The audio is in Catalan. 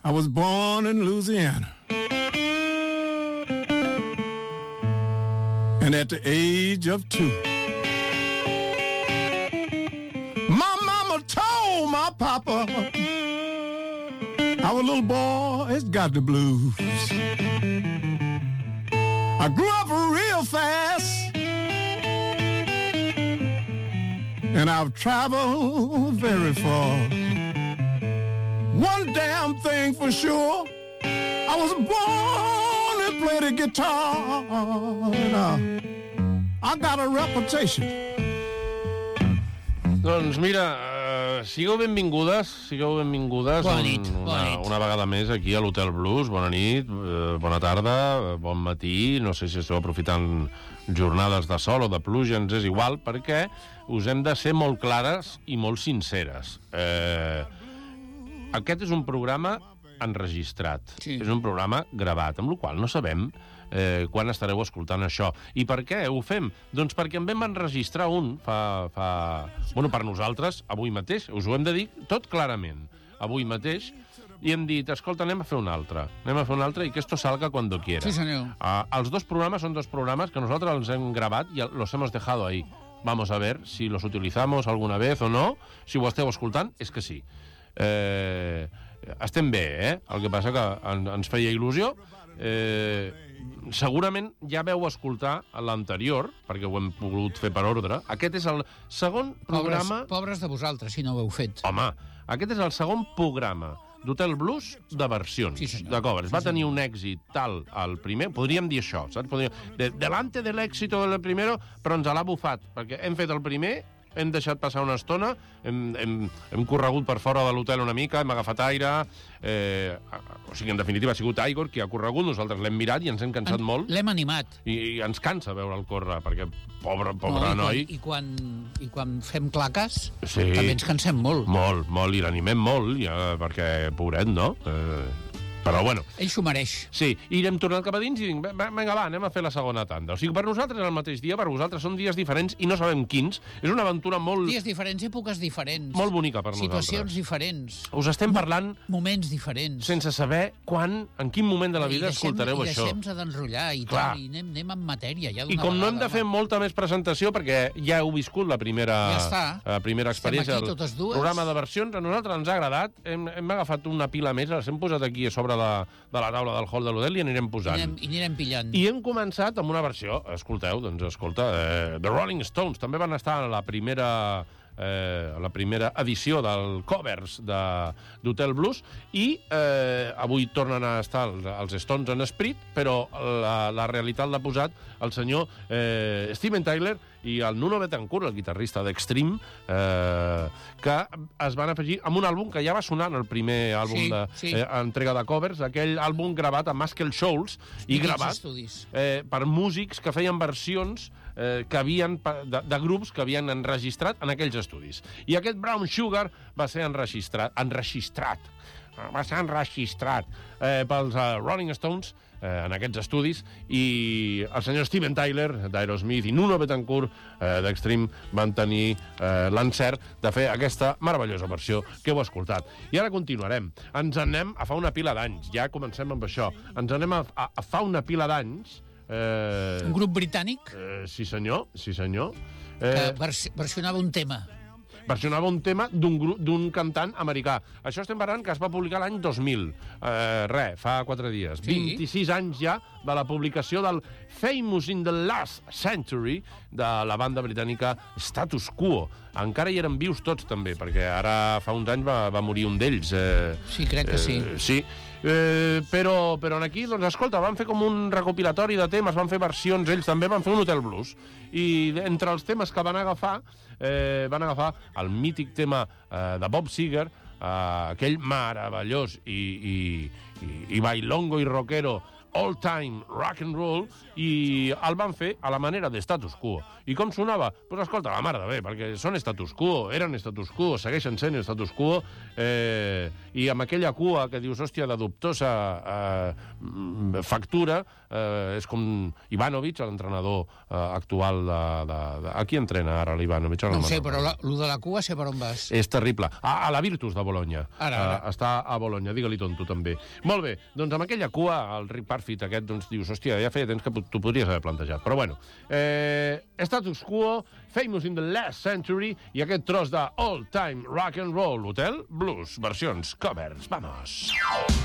I was born in Louisiana. And at the age of 2, my mama told my papa, our little boy has got the blues. I grew up real fast, and I've traveled very far. One damn thing for sure, I was born to play the guitar, and I got a reputation. Doncs mira, sigueu benvingudes. Bona nit. Una vegada més aquí a l'Hotel Blues. Bona nit, bona tarda, bon matí. No sé si esteu aprofitant jornades de sol o de pluja, ens és igual, perquè us hem de ser molt clares i molt sinceres. Aquest és un programa enregistrat. Sí. És un programa gravat, amb la qual cosa no sabem quan estareu escoltant això. I per què ho fem? Doncs perquè en vam enregistrar un Bueno, per nosaltres, avui mateix, us ho hem de dir tot clarament, avui mateix, i hem dit, escolta, anem a fer un altre i que esto salga cuando quiera. Sí, senyor. Els dos programes són dos programes que nosaltres els hem gravat i los hemos dejado ahí. Vamos a ver si los utilizamos alguna vez o no. Si ho esteu escoltant, és que sí. Estem bé, El que passa que ens feia il·lusió. Segurament ja veu escoltar l'anterior, perquè ho hem pogut fer per ordre. Aquest és el segon programa... Pobres de vosaltres, si no ho heu fet. Home, aquest és el segon programa d'Hotel Blues de versions, sí, de covers. Va tenir un èxit tal al primer, podríem dir això, saps? Delante de l'éxito del primero, però ens l'ha bufat, perquè hem fet el primer, hem deixat passar una estona, hem corregut per fora de l'hotel una mica, hem agafat aire, o sigui, en definitiva ha sigut Igor qui ha corregut, nosaltres l'hem mirat i ens hem cansat molt. L'hem animat. I ens cansa veure'l córrer, perquè pobre noi... I quan fem claques, sí, també ens cansem molt. Molt, i l'animem molt, ja, perquè, pobret, no? Però, bueno... Ell s'ho mereix. Sí, i hem tornat cap a dins i dic, vinga, va, anem a fer la segona tanda. O sigui, per nosaltres el mateix dia, per vosaltres són dies diferents i no sabem quins. És una aventura molt... Dies diferents, èpoques diferents. Molt bonica per nosaltres. Situacions diferents. Us estem parlant... Moments diferents. Sense saber quan, en quin moment de la vida escoltareu això. I deixem-se d'enrotllar i tal, i anem en matèria ja d'una vegada. I com no hem de fer molta més presentació, perquè ja heu viscut la primera experiència del programa de versions, a nosaltres ens ha agradat, hem agafat una pila més, les hem posat aquí a sobre de la taula del hall de l'hotel i anirem posant. I anirem pillant. I hem començat amb una versió, escolteu, doncs escolta, The Rolling Stones també van estar a la primera edició del covers d'Hotel Blues i avui tornen a estar els Stones en Esprit, però la realitat l'ha posat el senyor Steven Tyler i el Nuno Bettencourt, el guitarrista d'Extreme, que es van afegir amb un àlbum que ja va sonar en el primer àlbum d'entrega de covers, aquell àlbum gravat a Muscle Shoals i gravat per músics que feien versions que havien de grups que havien enregistrat en aquells estudis. I aquest Brown Sugar va ser enregistrat pels Rolling Stones en aquests estudis, i el senyor Steven Tyler d'Aerosmith i Nuno Bettencourt d'Extreme van tenir l'encert de fer aquesta meravellosa versió que heu escoltat. I ara continuarem. Ens anem a fa una pila d'anys, ja comencem amb això. Ens anem a fa una pila d'anys. Un grup britànic? Sí, senyor. Que versionava un tema. Versionava un tema d'un cantant americà. Això estem parlant que es va publicar l'any 2000. Fa 4 dies. Sí. 26 anys ja de la publicació del Famous in the Last Century de la banda britànica Status Quo. Encara hi eren vius tots, també, perquè ara fa uns anys va morir un d'ells. Sí, crec que sí. Sí. Però aquí, doncs, escolta, van fer com un recopilatori de temes, van fer versions, ells també van fer un Hotel Blues, i entre els temes que van agafar el mític tema de Bob Seger, aquell meravellós i bailongo i rockero All Time Rock and Roll, i el van fer a la manera de Status Quo. I com sonava? Doncs escolta, la mar de bé, perquè són Status Quo, eren Status Quo, segueixen sent Status Quo, i amb aquella cua que dius, hòstia, de dubtosa factura, és com Ivanovic, l'entrenador actual de... A qui entrena ara l'Ivanovic? No ho sé, però lo de la cua sé per on vas. És terrible. A la Virtus de Bologna. Ara. Està a Bologna, digue-li tonto, també. Molt bé, doncs amb aquella cua, el Rick Parfitt aquest, doncs dius, hòstia, ja feia temps que t'ho podries haver plantejat. Però bueno, Status Quo, Famous in the Last Century, i aquest tros de All Time Rock and Roll, Hotel Blues, versions covers. Vamos!